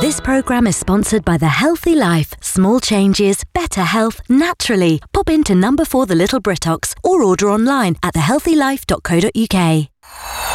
This programme is sponsored by The Healthy Life. Small changes, better health, naturally. Pop into number 4 The Little Britox or order online at thehealthylife.co.uk.